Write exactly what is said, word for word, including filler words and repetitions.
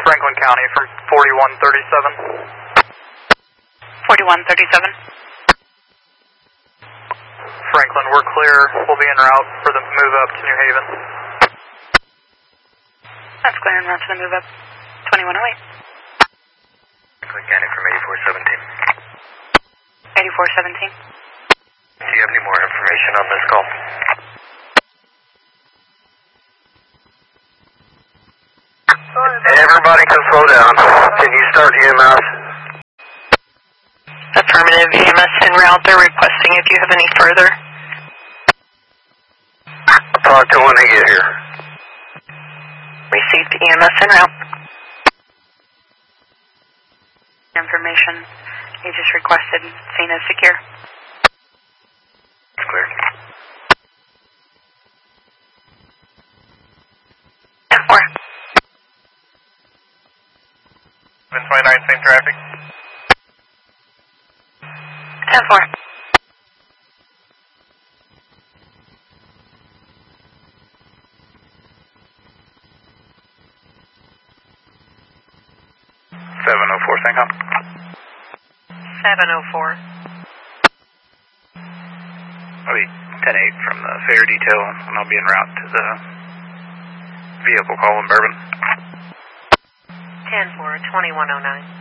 Franklin County from forty-one thirty-seven. forty-one thirty-seven. Franklin, we're clear. We'll be en route for the move up to New Haven. That's clear en route to the move up. twenty-one oh eight. Franklin County from eighty-four seventeen. eighty-four seventeen. Do you have any more information on this call? Everybody can slow down. Can you start E M S? Affirmative, E M S en route. They're requesting if you have any further. I'll talk to when they get here. Received E M S en route. Information. You just requested seen as secure. It's clear. ten four. seven twenty-nine, same traffic. ten four. seven oh four, Sancom. seven oh four. I'll be ten eight from the fare detail, and I'll be en route to the vehicle call in Bourbon. ten four, twenty-one oh nine.